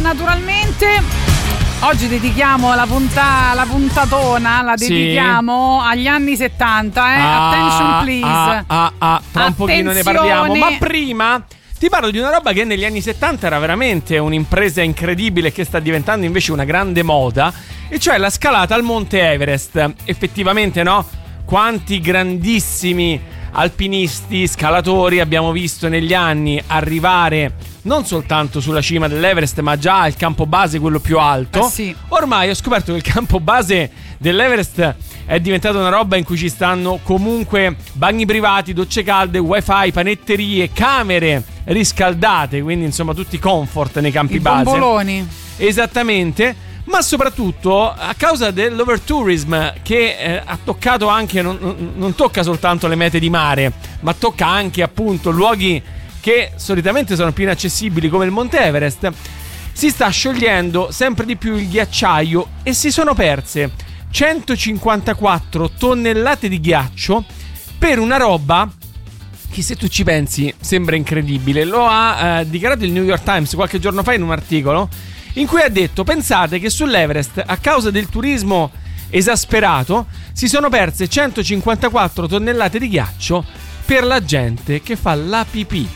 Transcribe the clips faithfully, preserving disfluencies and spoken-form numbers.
naturalmente oggi dedichiamo la, punta, la puntatona, la dedichiamo sì. agli anni settanta, eh? Ah, Attention please. Ah, ah, ah. Tra un pochino ne parliamo, ma prima ti parlo di una roba che negli anni settanta era veramente un'impresa incredibile, che sta diventando invece una grande moda, e cioè la scalata al Monte Everest. Effettivamente, no? Quanti grandissimi alpinisti, scalatori abbiamo visto negli anni arrivare non soltanto sulla cima dell'Everest, ma già al campo base, quello più alto. Eh sì. Ormai ho scoperto che il campo base dell'Everest è diventata una roba in cui ci stanno comunque bagni privati, docce calde, wifi, panetterie, camere riscaldate, quindi insomma tutti comfort nei campi I base. bomboloni. Esattamente. Ma soprattutto a causa dell'overtourism che eh, ha toccato anche, non, non tocca soltanto le mete di mare, ma tocca anche appunto luoghi che solitamente sono più inaccessibili come il Monte Everest, si sta sciogliendo sempre di più il ghiacciaio e si sono perse centocinquantaquattro tonnellate di ghiaccio per una roba che, se tu ci pensi, sembra incredibile. Lo ha eh, dichiarato il New York Times qualche giorno fa in un articolo in cui ha detto: pensate che sull'Everest, a causa del turismo esasperato, si sono perse centocinquantaquattro tonnellate di ghiaccio per la gente che fa la pipì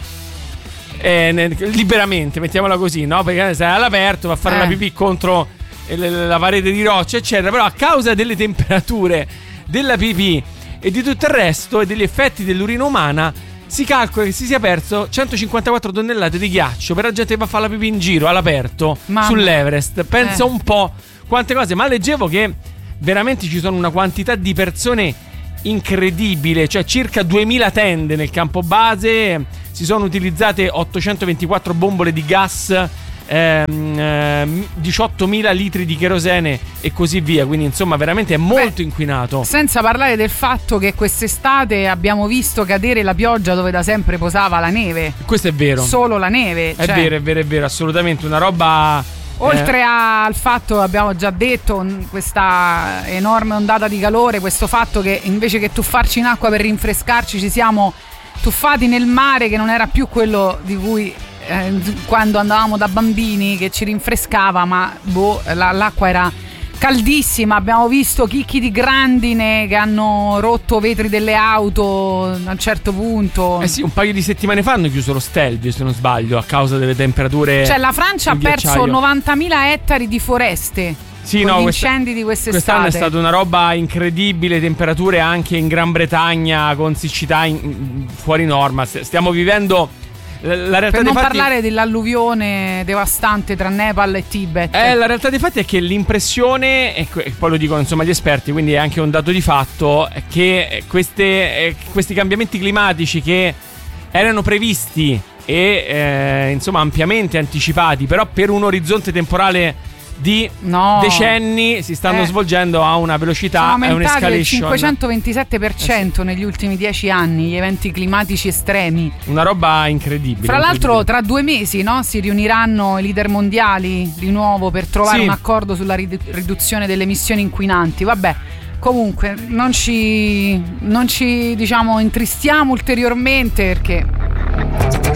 eh, liberamente, mettiamola così, no? Perché se è all'aperto va a fare eh. la pipì contro la parete di roccia eccetera, però a causa delle temperature della pipì e di tutto il resto e degli effetti dell'urina umana, si calcola che si sia perso centocinquantaquattro tonnellate di ghiaccio per la gente che va a fare la pipì in giro all'aperto Mamma. sull'Everest. Pensa eh. un po' quante cose. Ma leggevo che veramente ci sono una quantità di persone incredibile, cioè circa duemila tende nel campo base, si sono utilizzate ottocentoventiquattro bombole di gas, ehm, ehm, diciottomila litri di kerosene e così via. Quindi insomma veramente è molto Beh, inquinato. Senza parlare del fatto che quest'estate abbiamo visto cadere la pioggia dove da sempre posava la neve. Questo è vero. Solo la neve. È cioè... vero, è vero, è vero, assolutamente una roba... Oltre eh. al fatto, abbiamo già detto, questa enorme ondata di calore, questo fatto che invece che tuffarci in acqua per rinfrescarci ci siamo tuffati nel mare, che non era più quello di cui eh, quando andavamo da bambini, che ci rinfrescava, ma boh, la, l'acqua era caldissima. Abbiamo visto chicchi di grandine che hanno rotto vetri delle auto a un certo punto. Eh sì, un paio di settimane fa hanno chiuso lo Stelvio, se non sbaglio, a causa delle temperature. Cioè la Francia ha perso novantamila ettari di foreste. Sì, con no, gli questa, incendi di quest'estate. Quest'anno è stata una roba incredibile, temperature anche in Gran Bretagna con siccità in, in, fuori norma. Stiamo vivendo la realtà per non dei fatti... parlare dell'alluvione devastante tra Nepal e Tibet. Eh, la realtà dei fatti è che l'impressione, e poi lo dicono insomma gli esperti, quindi è anche un dato di fatto, che queste, eh, questi cambiamenti climatici che erano previsti e eh, insomma ampiamente anticipati, però per un orizzonte temporale di no. decenni si stanno eh. svolgendo a una velocità e un'escalation del cinquecentoventisette per cento eh sì. negli ultimi dieci anni gli eventi climatici estremi. Una roba incredibile. Fra incredibile. l'altro tra due mesi, no, si riuniranno i leader mondiali di nuovo per trovare sì. un accordo sulla ridu- riduzione delle emissioni inquinanti. Vabbè, comunque non ci non ci diciamo intristiamo ulteriormente, perché